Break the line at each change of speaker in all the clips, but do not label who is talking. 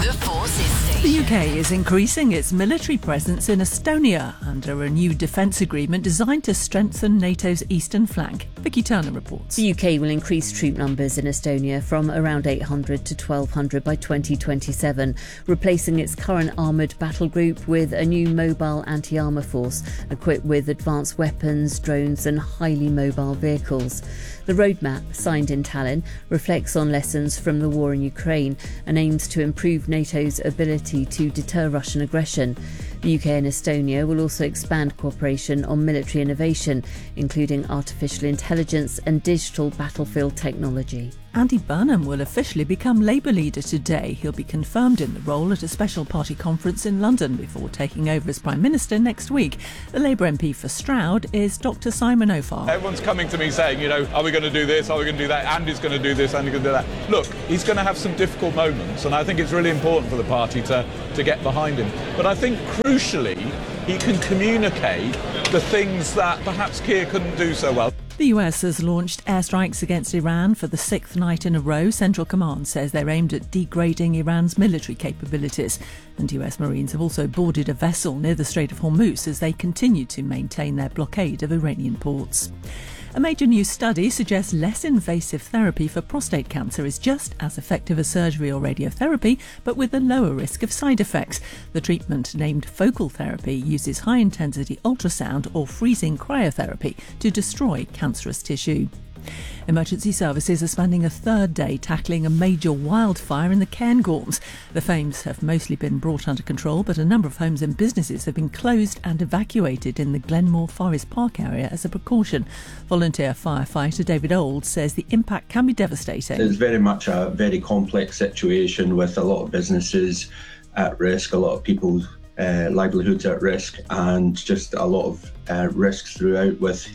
The Forces Station.
The UK is increasing its military presence in Estonia under a new defence agreement designed to strengthen NATO's eastern flank. Vicky Turner reports.
The UK will increase troop numbers in Estonia from around 800 to 1,200 by 2027, replacing its current armoured battle group with a new mobile anti-armour force equipped with advanced weapons, drones and highly mobile vehicles. The roadmap, signed in Tallinn, reflects on lessons from the war in Ukraine and aims to improve NATO's ability to deter Russian aggression. The UK and Estonia will also expand cooperation on military innovation, including artificial intelligence and digital battlefield technology.
Andy Burnham will officially become Labour leader today. He'll be confirmed in the role at a special party conference in London before taking over as Prime Minister next week. The Labour MP for Stroud is Dr Simon O'Farr.
Everyone's coming to me saying, are we going to do this? Are we going to do that? Andy's going to do this, Andy's going to do that. Look, he's going to have some difficult moments, and I think it's really important for the party to get behind him. But I think crucially, he can communicate the things that perhaps Keir couldn't do so well.
The US has launched airstrikes against Iran for the sixth night in a row. Central Command says they're aimed at degrading Iran's military capabilities. And US Marines have also boarded a vessel near the Strait of Hormuz as they continue to maintain their blockade of Iranian ports. A major new study suggests less invasive therapy for prostate cancer is just as effective as surgery or radiotherapy, but with a lower risk of side effects. The treatment, named focal therapy, uses high-intensity ultrasound or freezing cryotherapy to destroy cancerous tissue. Emergency services are spending a third day tackling a major wildfire in the Cairngorms. The flames have mostly been brought under control, but a number of homes and businesses have been closed and evacuated in the Glenmore Forest Park area as a precaution. Volunteer firefighter David Old says the impact can be devastating.
It's very much a very complex situation with a lot of businesses at risk, a lot of people's livelihoods at risk, and just a lot of risks throughout with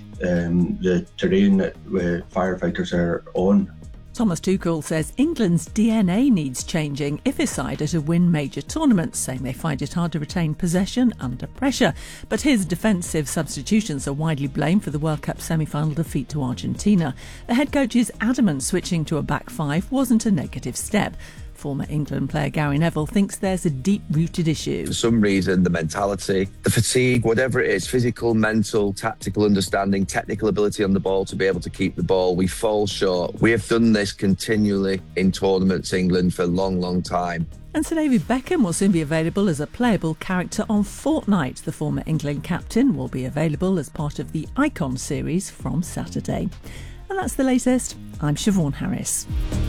the terrain that firefighters are on.
Thomas Tuchel says England's DNA needs changing if his side are to win major tournaments, saying they find it hard to retain possession under pressure. But his defensive substitutions are widely blamed for the World Cup semi-final defeat to Argentina. The head coach is adamant switching to a back five wasn't a negative step. Former England player Gary Neville thinks there's a deep-rooted issue.
For some reason, the mentality, the fatigue, whatever it is, physical, mental, tactical understanding, technical ability on the ball to be able to keep the ball, we fall short. We have done this continually in tournaments, England, for a long, long time.
And Sir David Beckham will soon be available as a playable character on Fortnite. The former England captain will be available as part of the Icon series from Saturday. And that's the latest. I'm Siobhan Harris.